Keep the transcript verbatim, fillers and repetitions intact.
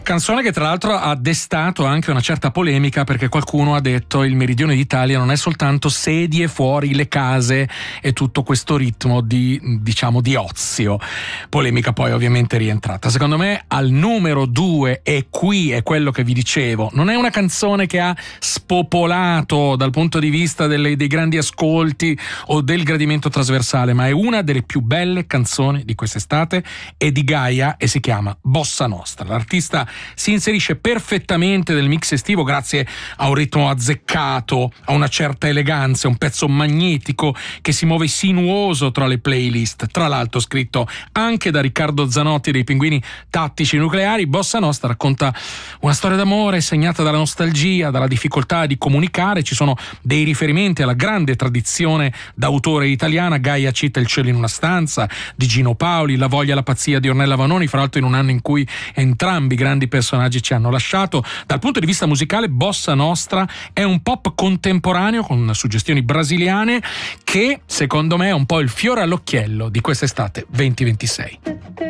Canzone che tra l'altro ha destato anche una certa polemica, perché qualcuno ha detto il meridione d'Italia non è soltanto sedie fuori le case e tutto questo ritmo di, diciamo, di ozio. Polemica poi ovviamente rientrata. Secondo me al numero due, e qui è quello che vi dicevo, non è una canzone che ha spopolato dal punto di vista delle, dei grandi ascolti o del gradimento trasversale, ma è una delle più belle canzoni di quest'estate, è di Gaia e si chiama Bossa Nostra. L'artista si inserisce perfettamente nel mix estivo grazie a un ritmo azzeccato, a una certa eleganza, un pezzo magnetico che si muove sinuoso tra le playlist, tra l'altro scritto anche da Riccardo Zanotti dei Pinguini Tattici Nucleari. Bossa Nostra racconta una storia d'amore segnata dalla nostalgia, dalla difficoltà di comunicare. Ci sono dei riferimenti alla grande tradizione d'autore italiana. Gaia cita Il cielo in una stanza di Gino Paoli, La voglia e la pazzia di Ornella Vanoni, fra l'altro in un anno in cui entrambi i grandi personaggi ci hanno lasciato. Dal punto di vista musicale, Bossa Nostra è un pop contemporaneo con suggestioni brasiliane che secondo me è un po' il fiore all'occhiello di quest'estate venti ventisei.